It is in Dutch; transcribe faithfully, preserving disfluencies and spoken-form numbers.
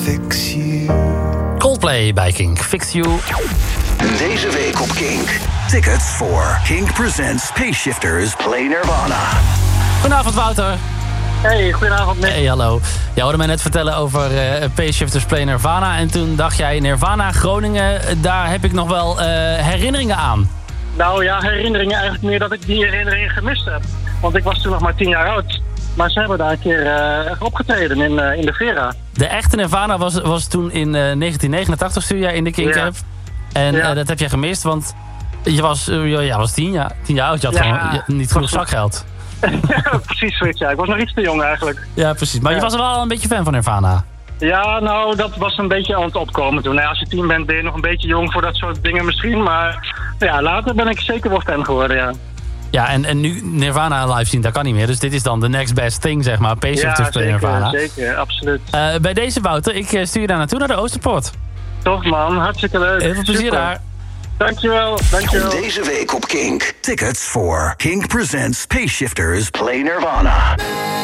fix you. Coldplay bij Kink, Fix You. Deze week op Kink. Tickets voor Kink Presents Space Shifters Play Nirvana. Goedenavond, Wouter. Hey, goedenavond, Nick. Hey, hallo. Jij hoorde mij net vertellen over uh, Space Shifters Play Nirvana. En toen dacht jij, Nirvana, Groningen, daar heb ik nog wel uh, herinneringen aan. Nou ja, herinneringen eigenlijk meer dat ik die herinneringen gemist heb. Want ik was toen nog maar tien jaar oud. Maar ze hebben daar een keer uh, opgetreden in, uh, in de Vera. De echte Nirvana was, was toen in uh, negentien negenentachtig, stuur jij in de Kink App. Ja. En ja. uh, dat heb jij gemist, want je was, uh, ja, was tien, jaar, tien jaar oud. Je had ja, gewoon je, niet genoeg zakgeld. Ja, precies zoiets. Ja. Ik was nog iets te jong eigenlijk. Ja, precies. Maar ja. je was er wel een beetje fan van Nirvana. Ja, nou, dat was een beetje aan het opkomen toen. Nou, als je tien bent, ben je nog een beetje jong voor dat soort dingen misschien. Maar ja, later ben ik zeker wel fan geworden, ja. Ja, en, en nu Nirvana live zien, dat kan niet meer. Dus dit is dan de next best thing, zeg maar. Space Shifters Play Nirvana. Ja, zeker, absoluut. Uh, bij deze, Wouter, ik stuur je daar naartoe, naar de Oosterpoort. Tof, man. Hartstikke leuk. Heel veel plezier Super. daar. Dankjewel, dankjewel. Deze week op Kink. Tickets voor Kink Presents Space Shifters Play Nirvana.